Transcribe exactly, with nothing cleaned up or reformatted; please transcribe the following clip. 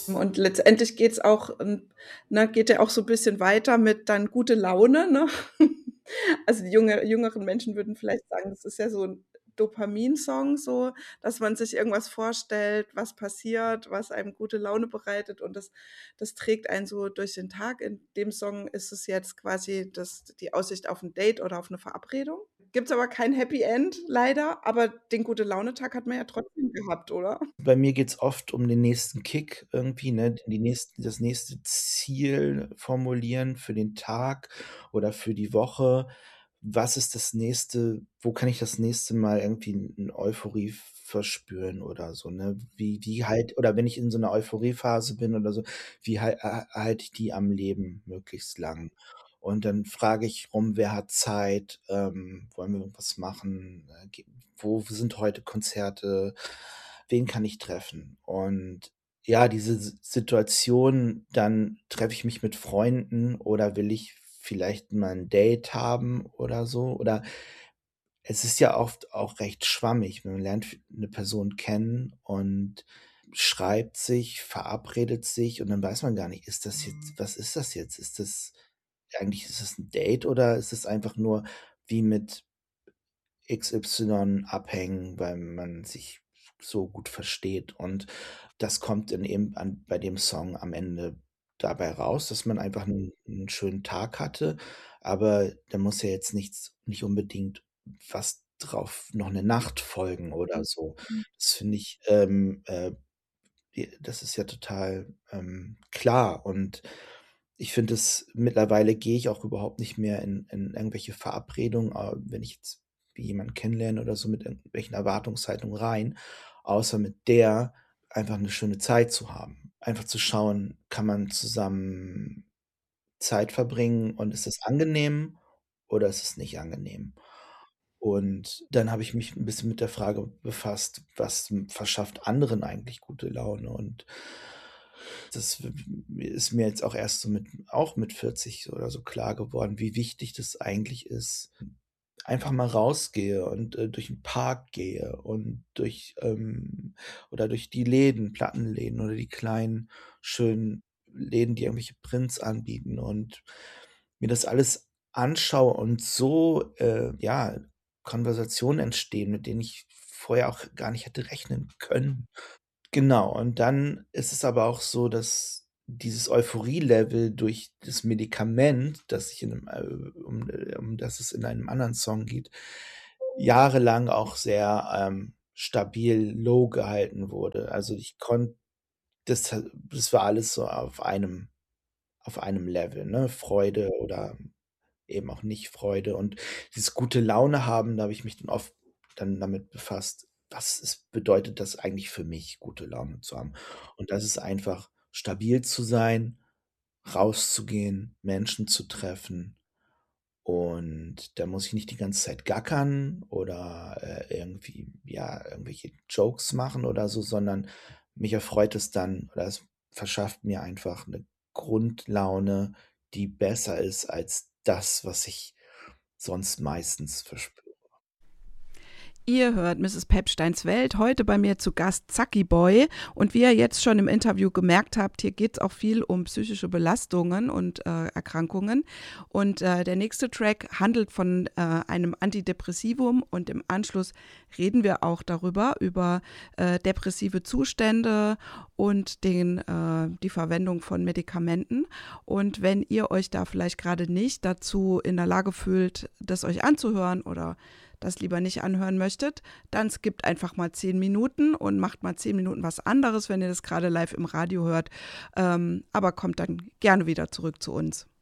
Und letztendlich geht's auch, ähm, ne geht ja auch so 'n bisschen weiter mit dann gute Laune, ne? Also, die junge jüngeren Menschen würden vielleicht sagen, das ist ja so 'n Dopamin-Song so, dass man sich irgendwas vorstellt, was passiert, was einem gute Laune bereitet und das das trägt einen so durch den Tag. In dem Song ist es jetzt quasi das die Aussicht auf 'n Date oder auf 'ne Verabredung. Gibt's aber kein Happy End leider, aber den Gute-Laune-Tag hat man ja trotzdem gehabt, oder? Bei mir geht's oft um den nächsten Kick irgendwie, ne, die nächsten das nächste Ziel formulieren für den Tag oder für die Woche. Was ist das nächste wo kann ich das nächste Mal irgendwie 'n 'n Euphorie verspüren oder so, ne? Wie wie halt oder wenn ich in so 'ner Euphoriephase bin oder so, wie hal ha halte ich die am Leben möglichst lang? Und dann frage ich rum: „Wer hat Zeit? Ähm, wollen wir irgendwas machen? Äh, ge wo sind heute Konzerte? Wen kann ich treffen?“ Und ja, diese Si Situation, dann treffe ich mich mit Freunden oder will ich vielleicht mal 'n Date haben oder so oder es ist ja oft auch recht schwammig. Man lernt v 'ne Person kennen und schreibt sich, verabredet sich und dann weiß man gar nicht, ist das jetzt was ist das jetzt? Ist das eigentlich ist das 'n Date oder ist es einfach nur wie mit X Y abhängen, weil man sich so gut versteht. Und das kommt dann eben an bei dem Song am Ende dabei raus, dass man einfach 'n 'n schönen Tag hatte, aber da muss ja jetzt nichts nicht unbedingt was drauf noch 'ne Nacht folgen oder so. Das finde ich, ähm, äh j das ist ja total, ähm, klar und ich finde es mittlerweile gehe ich auch überhaupt nicht mehr in in irgendwelche Verabredungen, äh, wenn ich jetzt jemanden kennenlerne oder so mit irgendwelchen Erwartungshaltungen rein, außer mit der einfach 'ne schöne Zeit zu haben. Einfach zu schauen, kann man zusammen Zeit verbringen und ist es angenehm oder ist es nicht angenehm? Und dann habe ich mich 'n bisschen mit der Frage befasst, was m verschafft anderen eigentlich gute Laune? Und das w w ist mir jetzt auch erst so mit auch mit vierzig oder so klar geworden, wie wichtig das eigentlich ist, einfach mal rausgehe und, äh, durch 'n Park gehe und durch, ähm oder durch die Läden, Plattenläden oder die kleinen, schönen Läden, die irgendwelche Prints anbieten und mir das alles anschaue und so, äh, ja, Konversationen entstehen, mit denen ich vorher auch gar nicht hätte rechnen können. Genau, und dann ist es aber auch so, dass dieses Euphorie-Level durch das Medikament, das ich in 'nem, äh um äh, um das es in einem anderen Song geht, jahrelang auch sehr, ähm, stabil low gehalten wurde. Also, ich konn das ha das war alles so auf einem auf einem Level, ne? Freude oder eben auch nicht Freude und dieses gute Laune haben, da habe ich mich dann oft dann damit befasst, was es bedeutet das eigentlich für mich, gute Laune zu haben? Und das ist einfach stabil zu sein, rauszugehen, Menschen zu treffen und da muss ich nicht die ganze Zeit gackern oder, äh, irgendwie, ja, irgendwelche Jokes machen oder so, sondern mich erfreut es dann oder es verschafft mir einfach 'ne Grundlaune, die besser ist als das, was ich sonst meistens verspüre. Ihr hört Misses Pepsteins Welt, heute bei mir zu Gast Zacky Boy und wie ihr jetzt schon im Interview gemerkt habt, hier geht's auch viel um psychische Belastungen und, äh, Erkrankungen und, äh, der nächste Track handelt von, äh, einem Antidepressivum und im Anschluss reden wir auch darüber, über, äh, depressive Zustände und den äh, die Verwendung von Medikamenten und wenn ihr euch da vielleicht grade nicht dazu in der Lage fühlt, das euch anzuhören oder das lieber nicht anhören möchtet, dann skippt einfach mal zehn Minuten und macht mal zehn Minuten was anderes, wenn ihr das grade live im Radio hört, ähm, aber kommt dann gerne wieder zurück zu uns.